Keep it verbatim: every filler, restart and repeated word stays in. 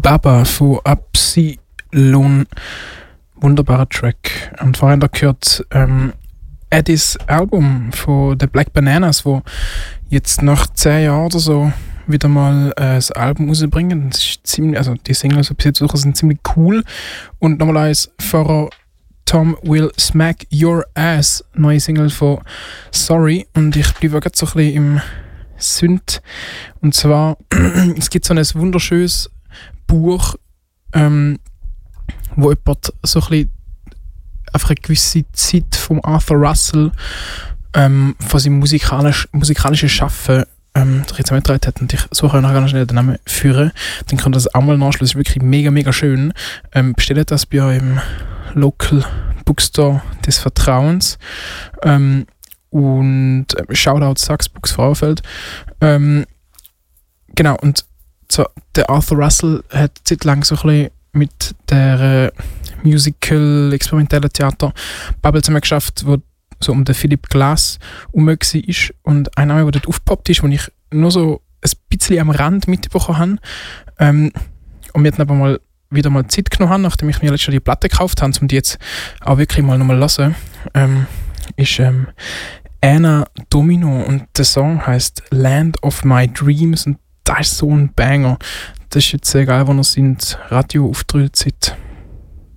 Baba von Absilon. Wunderbarer Track. Und vorhin da gehört ähm, Eddies Album von The Black Bananas, wo jetzt nach zehn Jahren oder so wieder mal äh, das Album rausbringen. Das ist ziemlich, also die Singles die bis jetzt suchen, sind ziemlich cool. Und nochmal eins vorher Tom Will Smack Your Ass, neue Single von Sorry. Und ich bleibe gerade so ein bisschen im Synth. Und zwar, es gibt so ein wunderschönes Buch, ähm, wo jemand so ein bisschen einfach eine gewisse Zeit von Arthur Russell ähm, von seinem musikalisch, musikalischen Schaffen ähm, jetzt mitgetragen hat. Und ich suche nachher ganz schnell den Namen führen. Dann könnt ihr das auch mal nachschauen. Das ist wirklich mega, mega schön. Ähm, bestellt das bei euch im Local Bookstore des Vertrauens. Ähm, und äh, Shoutout Sachs Books Frauenfeld. Ähm, genau, und so, der Arthur Russell hat zeitlang so ein bisschen mit der äh, Musical, experimentellen Theater Bubble zusammen geschafft, wo so um den Philip Glass herum war. Und ein Name, der dort aufgepoppt ist, den ich nur so ein bisschen am Rand mitbekommen habe. Ähm, und wir dann aber mal wieder mal Zeit genommen haben, nachdem ich mir letztes Jahr die Platte gekauft habe, um die jetzt auch wirklich mal nochmal zu hören, ähm, ist ähm, Anna Domino und der Song heißt Land of My Dreams und das ist so ein Banger. Das ist jetzt egal, wo er sind Radio auftritt seit